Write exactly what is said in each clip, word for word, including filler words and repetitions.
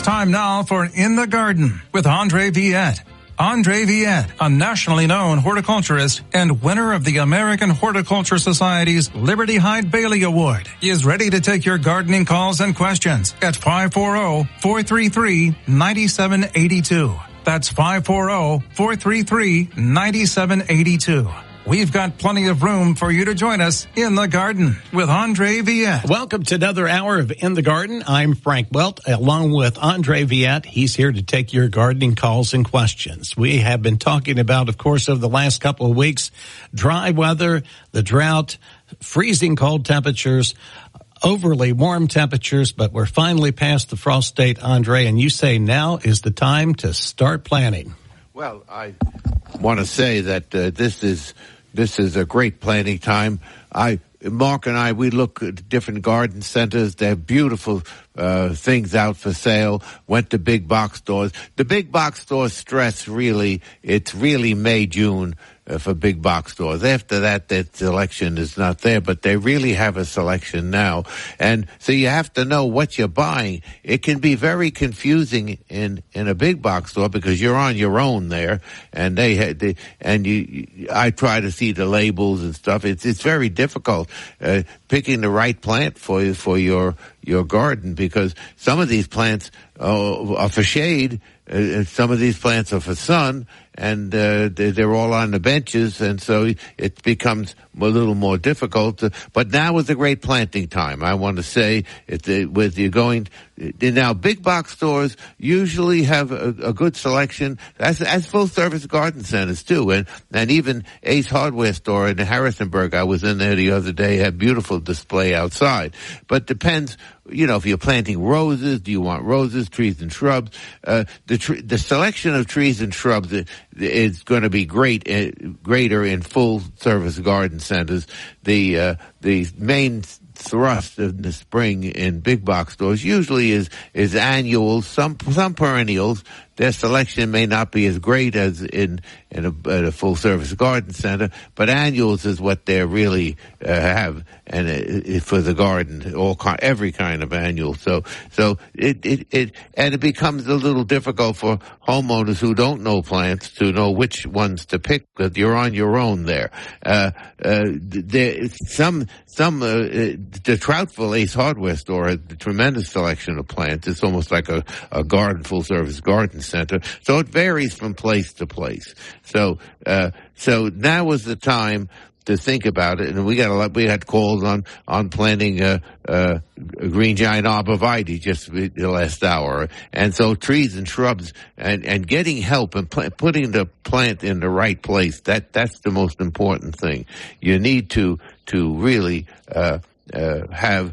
time now for In the Garden with Andre Viette. Andre Viette, a nationally known horticulturist and winner of the American Horticulture Society's Liberty Hyde Bailey Award, is ready to take your gardening calls and questions at five four zero, four three three, nine seven eight two. That's five four zero, four three three, nine seven eight two. We've got plenty of room for you to join us in the garden with Andre Viette. Welcome to another hour of In the Garden. I'm Frank Weldt, along with Andre Viette. He's here to take your gardening calls and questions. We have been talking about, of course, over the last couple of weeks, dry weather, the drought, freezing cold temperatures, overly warm temperatures, but we're finally past the frost date, Andre, and you say now is the time to start planting. Well, I want to say that uh, this is this is a great planting time. I, Mark and I, we look at different garden centers. They have beautiful uh, things out for sale. Went to big box stores. The big box stores stress really, it's really May, June. Uh, for big box stores. After that, that selection is not there, but they really have a selection now. And so you have to know what you're buying. It can be very confusing in, in a big box store because you're on your own there, and they had, they, and you, I try to see the labels and stuff. It's, it's very difficult, uh, picking the right plant for, for your, your garden, because some of these plants uh, are for shade, uh, some of these plants are for sun, and uh, they're all on the benches, and so it becomes a little more difficult. But now is a great planting time. I want to say, it, with you going now, big box stores usually have a, a good selection, as, as full service garden centers too, and and even Ace Hardware store in Harrisonburg. I was in there the other day. Had beautiful display outside, but depends. You know, if you're planting roses, do you want roses, trees, and shrubs? Uh, the tr- the selection of trees and shrubs is going to be great, uh, greater in full-service garden centers. The uh, the main thrust in the spring in big box stores usually is is annuals, some some perennials. Their selection may not be as great as in in a, at a full service garden center, but annuals is what they really uh, have, and uh, for the garden, all kind, every kind of annual. So so it, it it and it becomes a little difficult for homeowners who don't know plants to know which ones to pick, because you're on your own there. Uh, uh, there some some uh, the Troutville Ace Hardware store has a tremendous selection of plants. It's almost like a, a garden, full service garden center. So it varies from place to place. So, uh, so now was the time to think about it. And we got a lot, we had calls on, on planting, uh, uh, green giant arborvitae just the last hour. And so trees and shrubs and, and getting help and pl- putting the plant in the right place. That, that's the most important thing. You need to, to really, uh, uh, have,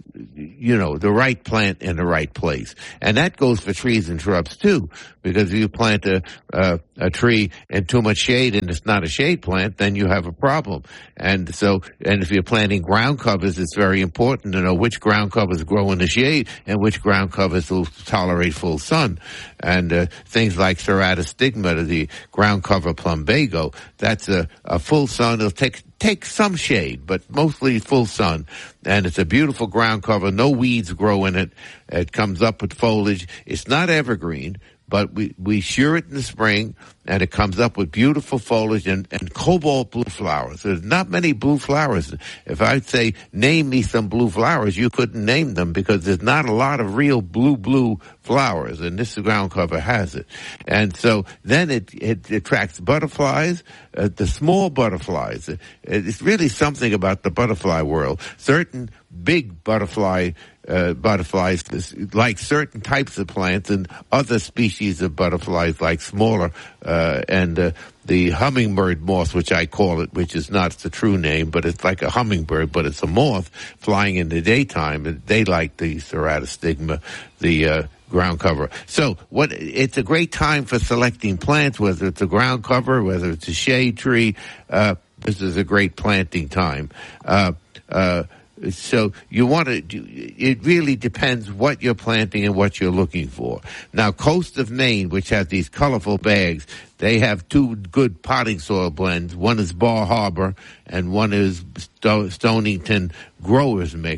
you know, the right plant in the right place. And that goes for trees and shrubs too, because if you plant a, uh, a tree in too much shade and it's not a shade plant, then you have a problem. And so, and if you're planting ground covers, it's very important to know which ground covers grow in the shade and which ground covers will tolerate full sun. And, uh, things like Ceratostigma, the ground cover plumbago, that's a, a full sun. It'll take, take some shade, but mostly full sun. And it's a beautiful ground cover. No weeds grow in it. It comes up with foliage. It's not evergreen, but we, we shear it in the spring, and it comes up with beautiful foliage and, and cobalt blue flowers. There's not many blue flowers. If I'd say, name me some blue flowers, you couldn't name them, because there's not a lot of real blue, blue flowers, and this ground cover has it. And so then it, it attracts butterflies, uh, the small butterflies. It, it's really something about the butterfly world. Certain big butterfly Uh, butterflies like certain types of plants, and other species of butterflies like smaller, uh, and uh, the hummingbird moth, which I call it, which is not the true name, but it's like a hummingbird, but it's a moth flying in the daytime. They like the Ceratostigma, the uh, ground cover. So what, it's a great time for selecting plants, whether it's a ground cover, whether it's a shade tree. Uh, this is a great planting time. Uh, uh, So you want to, it really depends what you're planting and what you're looking for. Now, Coast of Maine, which has these colorful bags, they have two good potting soil blends. One is Bar Harbor and one is Sto- Stonington Growers Mix.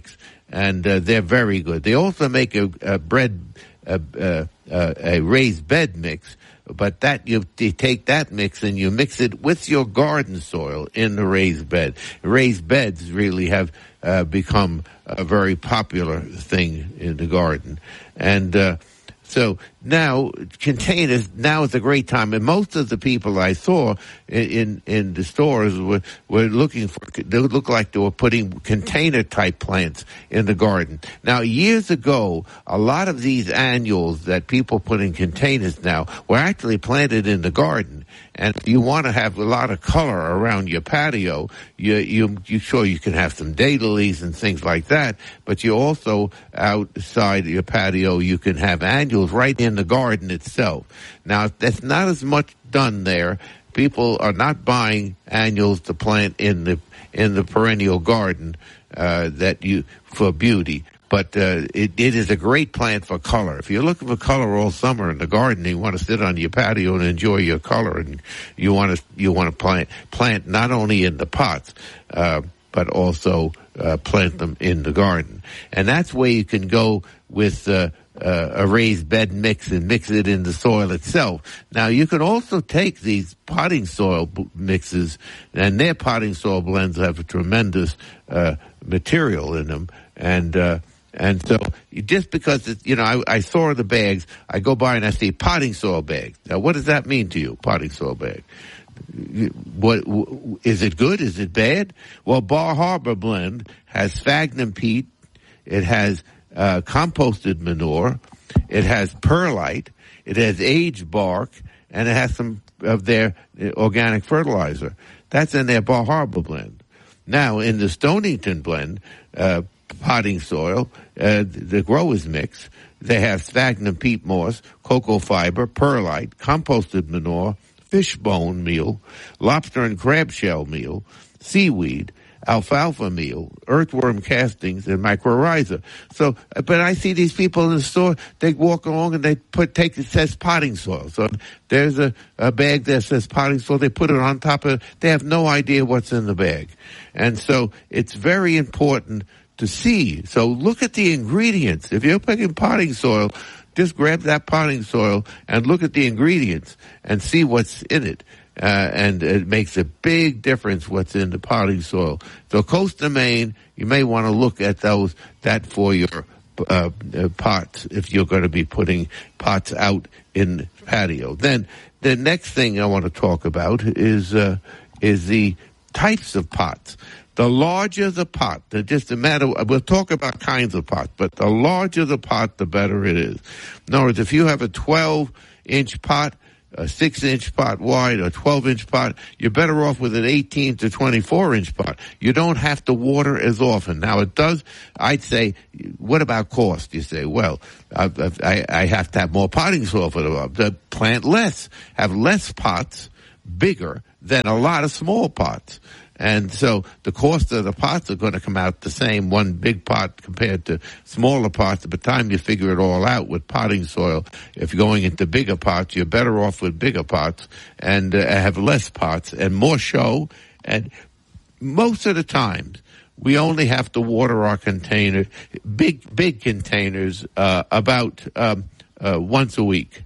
and uh, they're very good. They also make a, a bread, a, a, a raised bed mix, but that you, you take that mix and you mix it with your garden soil in the raised bed. Raised beds really have uh, become a very popular thing in the garden, and uh, so now containers. Now is a great time, and most of the people I saw in in, in the stores were were looking for. They looked like they were putting container type plants in the garden. Now, years ago, a lot of these annuals that people put in containers now were actually planted in the garden. And if you want to have a lot of color around your patio, you you you sure you can have some daylilies and things like that. But you also outside your patio, you can have annuals right in the garden itself. Now, that's not as much done there. People are not buying annuals to plant in the in the perennial garden uh, that you for beauty. But uh, it, it is a great plant for color. If you're looking for color all summer in the garden, you want to sit on your patio and enjoy your color, and you want to you want to plant plant not only in the pots, uh, but also uh, plant them in the garden. And that's where you can go with uh, uh, a raised bed mix and mix it in the soil itself. Now, you can also take these potting soil b- mixes, and their potting soil blends have a tremendous uh, material in them, and uh, And so just because, it, you know, I, I saw the bags, I go by and I see potting soil bags. Now, what does that mean to you, potting soil bag? What, is it good? Is it bad? Well, Bar Harbor Blend has sphagnum peat. It has uh, composted manure. It has perlite. It has aged bark. And it has some of their organic fertilizer. That's in their Bar Harbor Blend. Now, in the Stonington Blend, uh, potting soil, uh, the growers mix, they have sphagnum peat moss, cocoa fiber, perlite, composted manure, fish bone meal, lobster and crab shell meal, seaweed, alfalfa meal, earthworm castings, and mycorrhiza. So, but I see these people in the store, they walk along and they put, take, it says potting soil. So there's a, a bag that says potting soil, they put it on top of it, they have no idea what's in the bag. And so it's very important to see. So look at the ingredients. If you're picking potting soil, just grab that potting soil and look at the ingredients and see what's in it. Uh, and it makes a big difference what's in the potting soil. So Coast of Maine, you may want to look at those, that for your uh, uh, pots if you're going to be putting pots out in the patio. Then the next thing I want to talk about is, uh, is the types of pots. The larger the pot, just a matter, we'll talk about kinds of pots, but the larger the pot, the better it is. In other words, if you have a twelve inch pot, a six inch pot wide, a twelve inch pot, you're better off with an eighteen to twenty-four inch pot. You don't have to water as often. Now it does, I'd say, what about cost? You say, well, I, I, I have to have more potting soil for the, the plant less, have less pots, bigger than a lot of small pots. And so the cost of the pots are going to come out the same, one big pot compared to smaller pots. By the time you figure it all out with potting soil, if you're going into bigger pots, you're better off with bigger pots and uh, have less pots and more show. And most of the times, we only have to water our container, big, big containers, uh, about um, uh, once a week.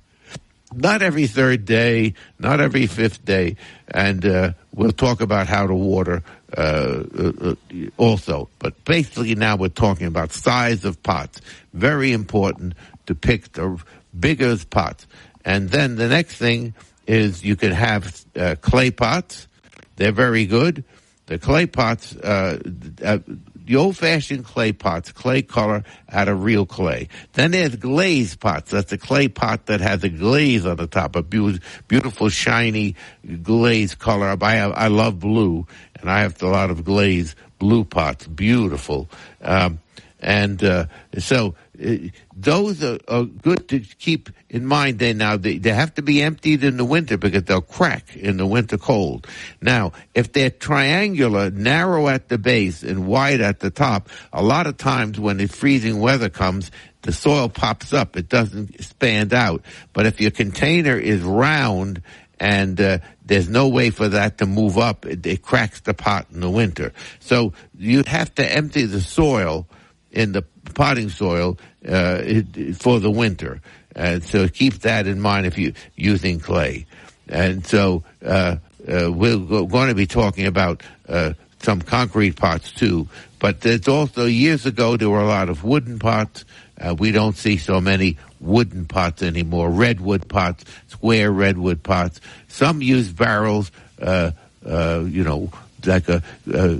Not every third day, not every fifth day, and uh, we'll talk about how to water uh, uh, also. But basically now we're talking about size of pots. Very important to pick the bigger pots. And then the next thing is you can have uh, clay pots. They're very good. The clay pots, uh, uh, the old-fashioned clay pots, clay color out of real clay. Then there's glaze pots. That's a clay pot that has a glaze on the top, a be- beautiful, shiny glaze color. I, have, I love blue, and I have a lot of glaze blue pots. Beautiful. Um, and uh, so uh, those are, are good to keep in mind. They now they, they have to be emptied in the winter because they'll crack in the winter cold. Now, if they're triangular, narrow at the base and wide at the top, a lot of times when the freezing weather comes, the soil pops up. It doesn't expand out. But if your container is round and uh, there's no way for that to move up, it, it cracks the pot in the winter. So you have to empty the soil in the potting soil uh, it, for the winter. And so keep that in mind if you're using clay. And so uh, uh, we're going to be talking about uh, some concrete pots too. But there's also, years ago, there were a lot of wooden pots. Uh, we don't see so many wooden pots anymore. Redwood pots, square redwood pots. Some use barrels, uh, uh, you know, like a, uh,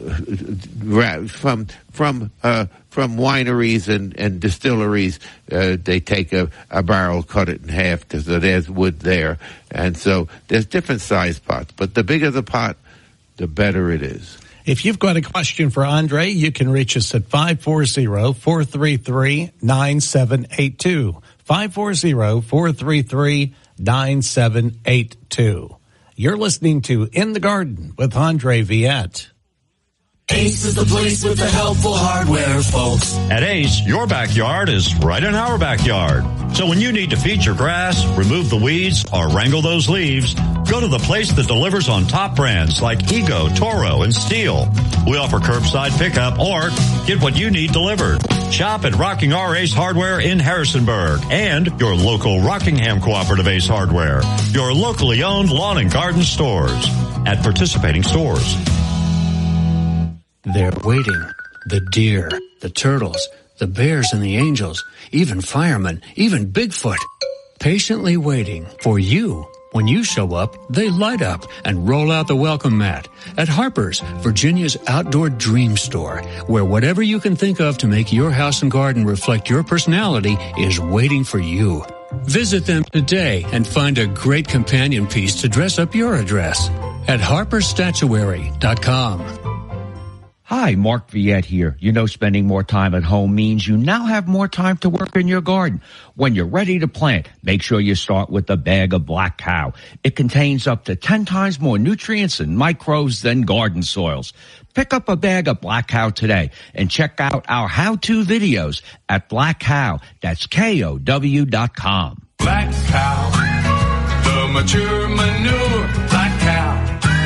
uh, from, from, uh, from wineries and, and distilleries. Uh, they take a, a barrel, cut it in half, so there's wood there. And so there's different size pots. But the bigger the pot, the better it is. If you've got a question for Andre, you can reach us at five four zero, four three three, nine seven eight two. five four zero, four three three, nine seven eight two. You're listening to In the Garden with Andre Viette. Ace is the place with the helpful hardware, folks. At Ace, your backyard is right in our backyard. So when you need to feed your grass, remove the weeds, or wrangle those leaves, go to the place that delivers on top brands like Ego, Toro, and Steel. We offer curbside pickup or get what you need delivered. Shop at Rocking R Ace Hardware in Harrisonburg and your local Rockingham Cooperative Ace Hardware, your locally owned lawn and garden stores at participating stores. They're waiting. The deer, the turtles, the bears and the angels, even firemen, even Bigfoot. Patiently waiting for you. When you show up, they light up and roll out the welcome mat at Harper's, Virginia's outdoor dream store, where whatever you can think of to make your house and garden reflect your personality is waiting for you. Visit them today and find a great companion piece to dress up your address at harpers statuary dot com. Hi, Mark Viette here. You know, spending more time at home means you now have more time to work in your garden. When you're ready to plant, make sure you start with a bag of Black Cow. It contains up to ten times more nutrients and microbes than garden soils. Pick up a bag of Black Cow today and check out our how-to videos at Black Cow. That's K O W dot com. Black Cow, the mature manure, Black Cow.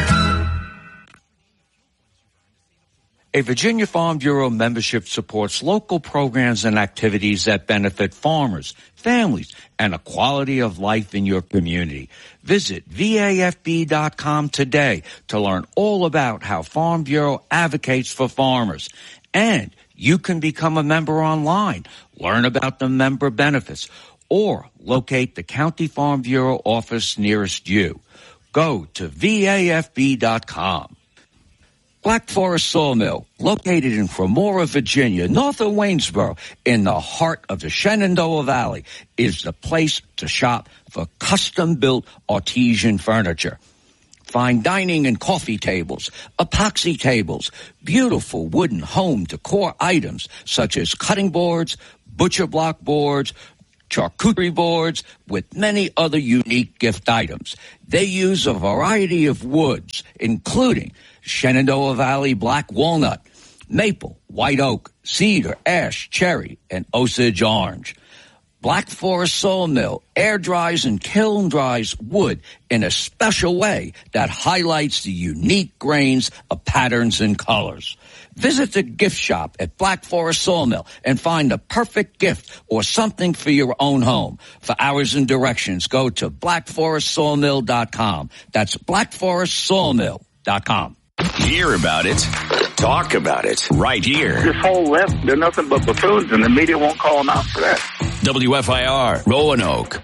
A Virginia Farm Bureau membership supports local programs and activities that benefit farmers, families, and a quality of life in your community. Visit V A F B dot com today to learn all about how Farm Bureau advocates for farmers. And you can become a member online, learn about the member benefits, or locate the County Farm Bureau office nearest you. Go to V A F B dot com. Black Forest Sawmill, located in Cremora, Virginia, north of Waynesboro, in the heart of the Shenandoah Valley, is the place to shop for custom-built artesian furniture. Fine dining and coffee tables, epoxy tables, beautiful wooden home decor items such as cutting boards, butcher block boards, charcuterie boards, with many other unique gift items. They use a variety of woods, including Shenandoah Valley black walnut, maple, white oak, cedar, ash, cherry, and Osage orange. Black Forest Sawmill air dries and kiln dries wood in a special way that highlights the unique grains of patterns and colors. Visit the gift shop at Black Forest Sawmill and find the perfect gift or something for your own home. For hours and directions, go to black forest sawmill dot com. That's black forest sawmill dot com. Hear about it. Talk about it right here. This whole left, they're nothing but buffoons, and the media won't call them out for that. W F I R, Roanoke.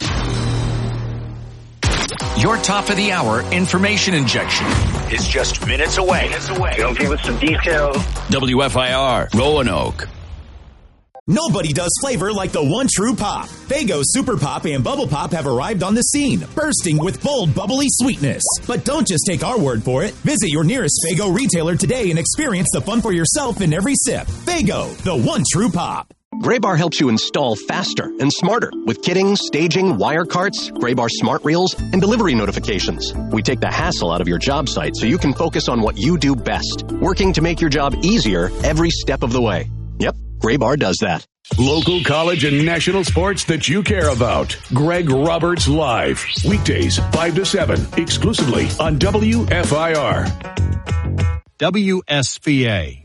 Your top of the hour information injection is just minutes away. Minutes away. They'll give us some details. W F I R, Roanoke. Nobody does flavor like the one true pop. Faygo Super Pop and Bubble Pop have arrived on the scene, bursting with bold, bubbly sweetness. But don't just take our word for it. Visit your nearest Faygo retailer today and experience the fun for yourself in every sip. Faygo, the one true pop. Graybar helps you install faster and smarter with kitting, staging, wire carts, Graybar smart reels, and delivery notifications. We take the hassle out of your job site so you can focus on what you do best, working to make your job easier every step of the way. Yep, Graybar does that. Local college and national sports that you care about. Greg Roberts Live. Weekdays, five to seven, exclusively on W F I R. W S V A.